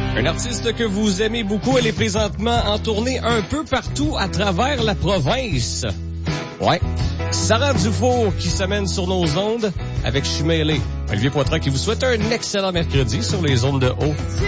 Un artiste que vous aimez beaucoup, elle est présentement en tournée un peu partout à travers la province. Ouais, Sarah Dufour qui s'amène sur nos ondes avec Je suis mêlé. Olivier Poitras qui vous souhaite un excellent mercredi sur les ondes de haut.